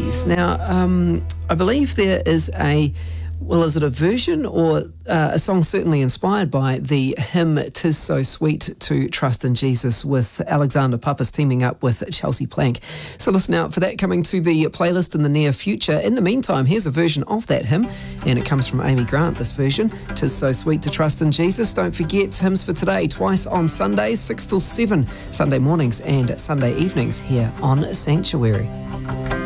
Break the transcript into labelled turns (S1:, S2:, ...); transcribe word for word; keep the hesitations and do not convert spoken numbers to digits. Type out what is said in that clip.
S1: Praise. Now, um, I believe there is a, well, is it a version or uh, a song certainly inspired by the hymn "'Tis So Sweet to Trust in Jesus" with Alexander Pappas teaming up with Chelsea Plank. So listen out for that coming to the playlist in the near future. In the meantime, here's a version of that hymn, and it comes from Amy Grant, this version, "'Tis So Sweet to Trust in Jesus." Don't forget, hymns for today, twice on Sundays, six till seven, Sunday mornings and Sunday evenings here on Sanctuary.